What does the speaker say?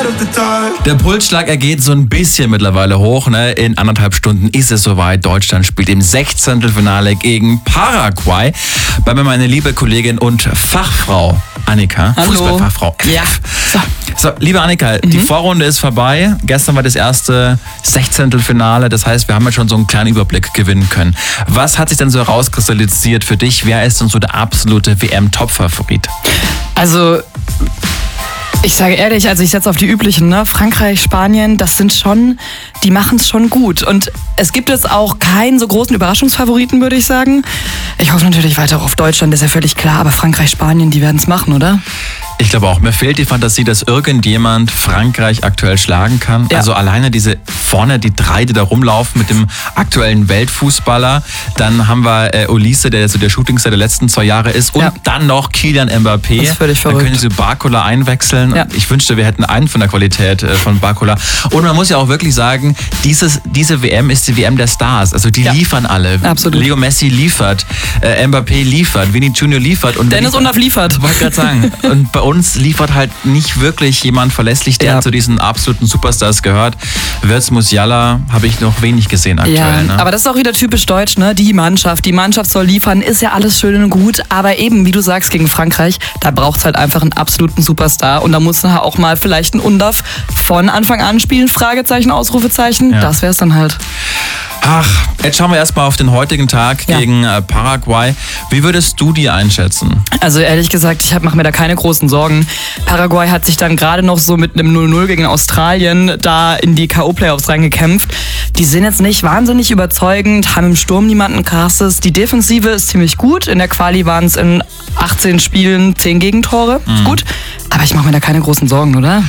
Der Pulsschlag, er geht so ein bisschen mittlerweile hoch. Ne? In 1,5 Stunden ist es soweit. Deutschland spielt im 16. Finale gegen Paraguay. Bei mir meine liebe Kollegin und Fachfrau Annika. Hallo. Fußballfachfrau. Ja. So, liebe Annika, die Vorrunde ist vorbei. Gestern war das erste 16. Finale. Das heißt, wir haben jetzt schon so einen kleinen Überblick gewinnen können. Was hat sich denn so herauskristallisiert für dich? Wer ist denn so der absolute WM-Top-Favorit? Also, ich sage ehrlich, also ich setze auf die üblichen, ne? Frankreich, Spanien, das sind schon, die machen es schon gut. Und es gibt jetzt auch keinen so großen Überraschungsfavoriten, würde ich sagen. Ich hoffe natürlich weiter auf Deutschland, ist ja völlig klar, aber Frankreich, Spanien, die werden es machen, oder? Ich glaube auch, mir fehlt die Fantasie, dass irgendjemand Frankreich aktuell schlagen kann. Ja. Also alleine diese vorne, die drei, die da rumlaufen mit dem aktuellen Weltfußballer. Dann haben wir Olise, der so der Shootingstar der letzten 2 Jahre ist. Und dann noch Kylian Mbappé. Das ist völlig verrückt. Dann können sie Barcola einwechseln. Ja. Ich wünschte, wir hätten einen von der Qualität von Barcola. Und man muss ja auch wirklich sagen, diese WM ist die WM der Stars. Also die liefern alle. Absolut. Leo Messi liefert, Mbappé liefert, Vinny Junior liefert. Und Dennis Undaff liefert. Wollte gerade sagen. Und bei uns liefert halt nicht wirklich jemand verlässlich, der zu diesen absoluten Superstars gehört. Wirtz, Musiala habe ich noch wenig gesehen aktuell. Ja, ne? aber das ist auch wieder typisch deutsch, ne? Die Mannschaft soll liefern, ist ja alles schön und gut, aber eben, wie du sagst, gegen Frankreich, da braucht es halt einfach einen absoluten Superstar und da muss dann auch mal vielleicht ein Undaff von Anfang an spielen, Fragezeichen, Ausrufezeichen, das wär's dann halt. Ach, jetzt schauen wir erstmal auf den heutigen Tag gegen Paraguay. Wie würdest du die einschätzen? Also ehrlich gesagt, ich mache mir da keine großen Sorgen. Paraguay hat sich dann gerade noch so mit einem 0-0 gegen Australien da in die K.O.-Playoffs reingekämpft. Die sind jetzt nicht wahnsinnig überzeugend, haben im Sturm niemanden krasses. Die Defensive ist ziemlich gut. In der Quali waren es in 18 Spielen 10 Gegentore. Ist gut. Aber ich mache mir da keine großen Sorgen, oder?